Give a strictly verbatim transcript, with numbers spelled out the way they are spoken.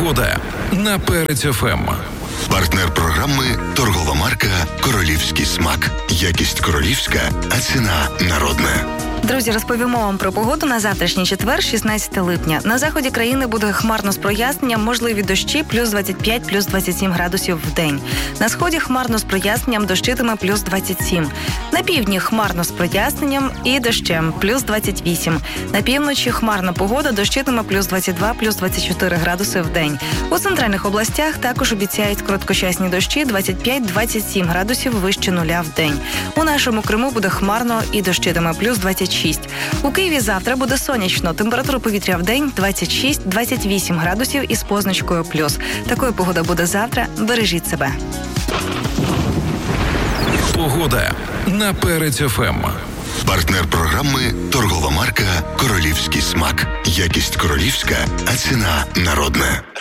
Погода на Перець еф ем. Партнер програми – торгова марка «Королівський смак». Якість королівська, а ціна народна. Друзі, розповімо вам про погоду на завтрашній четвер, шістнадцяте липня. На заході країни буде хмарно з проясненням, можливі дощі плюс двадцять п'ять, плюс двадцять сім градусів в день. На сході хмарно з проясненням, дощитиме плюс двадцять сім. На півдні хмарно з проясненням і дощем плюс двадцять вісім. На півночі хмарна погода, дощитиме плюс двадцять два, плюс двадцять чотири градуси в день. У центральних областях також обіцяють короткочасні дощі двадцять п'ять - двадцять сім градусів вище нуля в день. У нашому Криму буде хмарно і дощитиме плюс двадцять шість. У Києві завтра буде сонячно. Температура повітря в день двадцять шість - двадцять вісім градусів із позначкою плюс. Такою погода буде завтра. Бережіть себе. Погода на Перець еф ем. Партнер програми – торгова марка «Королівський смак». Якість королівська, а ціна народна.